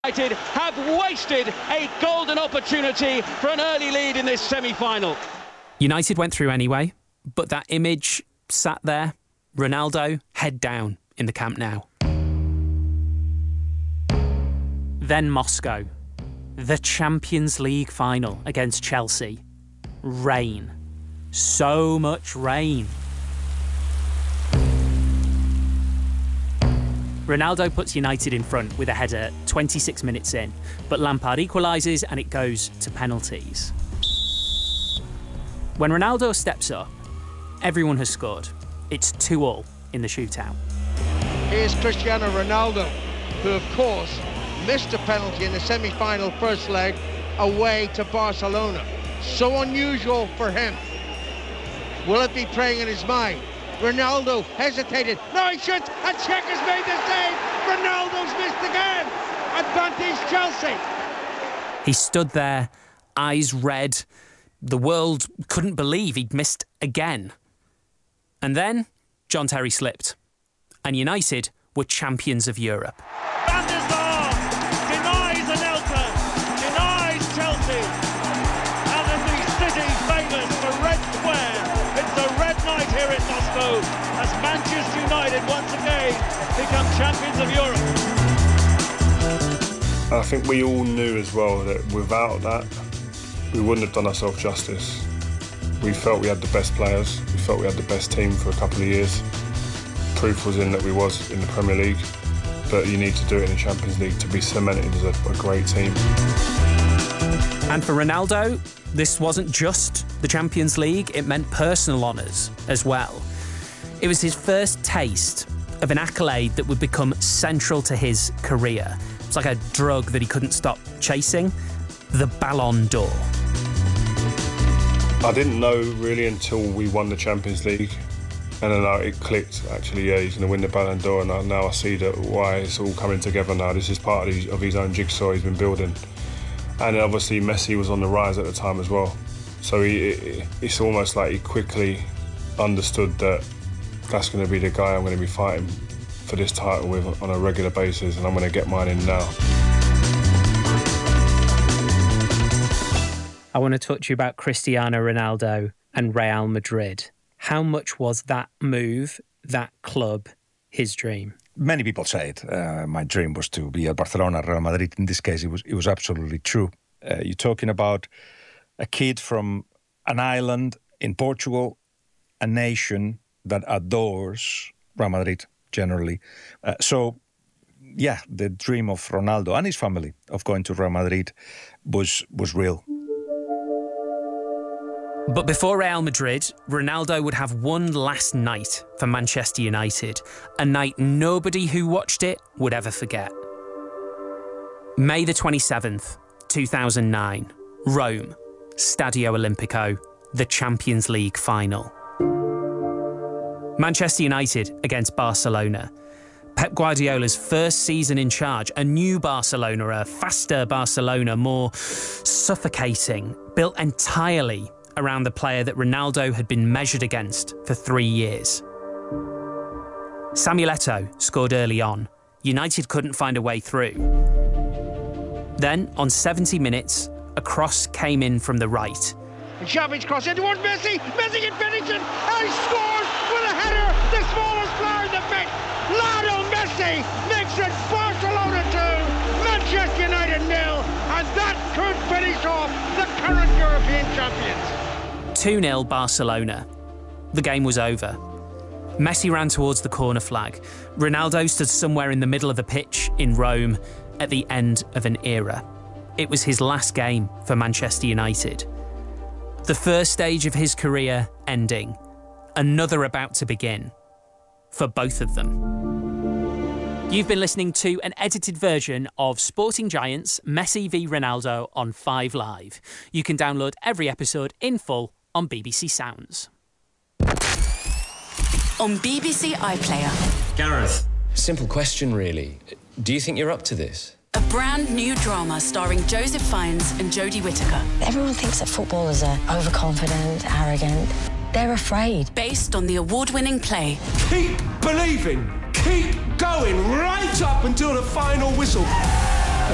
United have wasted a golden opportunity for an early lead in this semi-final. United went through anyway, but that image sat there, Ronaldo head down in the Camp Nou. Then Moscow, the Champions League final against Chelsea. Rain. So much rain. Ronaldo puts United in front with a header 26 minutes in, but Lampard equalises and it goes to penalties. When Ronaldo steps up, everyone has scored. It's 2-2 in the shootout. Here's Cristiano Ronaldo, who of course missed a penalty in the semi-final first leg away to Barcelona. So unusual for him. Will it be playing in his mind? Ronaldo hesitated. No, he shoots, and Cech has made the save. Ronaldo's missed again. Advantage Chelsea. He stood there, eyes red. The world couldn't believe he'd missed again. And then John Terry slipped, and United were champions of Europe. Van der Sar denies Anelka, denies Chelsea, and in the city famous for Red Square, it's a red night here in Moscow as Manchester United once again become champions of Europe. I think we all knew as well that without that, we wouldn't have done ourselves justice. We felt we had the best players, we felt we had the best team for a couple of years. Proof was in that we was in the Premier League, but you need to do it in the Champions League to be cemented as a great team. And for Ronaldo, this wasn't just the Champions League, it meant personal honours as well. It was his first taste of an accolade that would become central to his career. It's like a drug that he couldn't stop chasing, the Ballon d'Or. I didn't know really until we won the Champions League, and then it clicked, actually, yeah, he's going to win the Ballon d'Or, and now I see that why it's all coming together now. This is part of his own jigsaw he's been building. And obviously Messi was on the rise at the time as well. So it's almost like he quickly understood that that's going to be the guy I'm going to be fighting for this title with on a regular basis, and I'm going to get mine in now. I want to talk to you about Cristiano Ronaldo and Real Madrid. How much was that move, that club, his dream? Many people say it. My dream was to be at Barcelona, Real Madrid. In this case, it was absolutely true. You're talking about a kid from an island in Portugal, a nation that adores Real Madrid generally. So, the dream of Ronaldo and his family of going to Real Madrid was real. But before Real Madrid, Ronaldo would have one last night for Manchester United, a night nobody who watched it would ever forget. May the 27th, 2009, Rome, Stadio Olimpico, the Champions League final. Manchester United against Barcelona. Pep Guardiola's first season in charge, a new Barcelona, a faster Barcelona, more suffocating, built entirely around the player that Ronaldo had been measured against for 3 years. Samuel Eto'o scored early on. United couldn't find a way through. Then, on 70 minutes, a cross came in from the right. Xavi's cross in towards Messi. Messi can finish it, and he scores with a header, the smallest player in the pitch. Lionel Messi makes it Barcelona 2, Manchester United 0, and that could finish off the current European champions. 2-0 Barcelona. The game was over. Messi ran towards the corner flag. Ronaldo stood somewhere in the middle of the pitch in Rome at the end of an era. It was his last game for Manchester United. The first stage of his career ending, another about to begin, for both of them. You've been listening to an edited version of Sporting Giants Messi v Ronaldo on 5 Live. You can download every episode in full on BBC Sounds. On BBC iPlayer. Gareth, simple question really. Do you think you're up to this? A brand new drama starring Joseph Fiennes and Jodie Whittaker. Everyone thinks that footballers are overconfident, arrogant. They're afraid. Based on the award-winning play. Keep believing. Keep going right up until the final whistle.